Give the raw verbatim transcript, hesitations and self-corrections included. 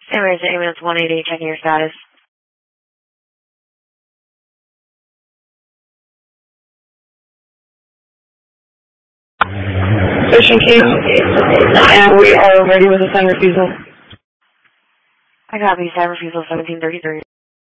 Anyways, ambulance one eighty, checking your status. Station case, and we are ready with a sign refusal. I copy, sign refusal seventeen thirty-three.